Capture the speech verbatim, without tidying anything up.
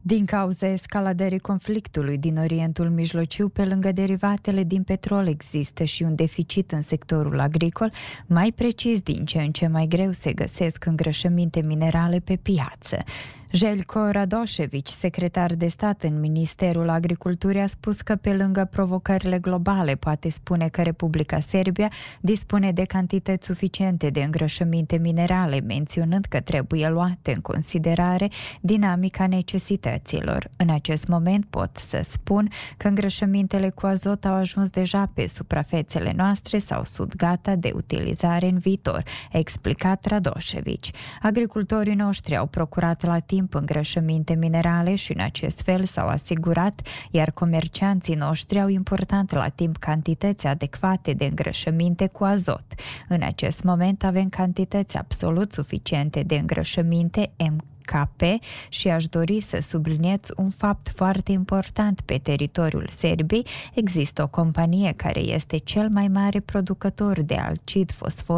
Din cauza escaladării conflictului din Orientul Mijlociu, pe lângă derivatele din petrol există și un deficit în sectorul agricol, mai precis din ce în ce mai greu se găsesc îngrășăminte minerale pe piață. Željko Radošević, secretar de stat în Ministerul Agriculturii, a spus că pe lângă provocările globale poate spune că Republica Serbia dispune de cantități suficiente de îngrășăminte minerale, menționând că trebuie luate în considerare dinamica necesităților. În acest moment pot să spun că îngrășămintele cu azot au ajuns deja pe suprafețele noastre sau sunt gata de utilizare în viitor, a explicat Radošević. Agricultorii noștri au procurat la timp îngrășăminte minerale și în acest fel s-au asigurat, iar comercianții noștri au importat la timp cantități adecvate de îngrășăminte cu azot. În acest moment avem cantități absolut suficiente de îngrășăminte M K P și aș dori să subliniez un fapt foarte important pe teritoriul Serbiei. Există o companie care este cel mai mare producător de alcid fosfor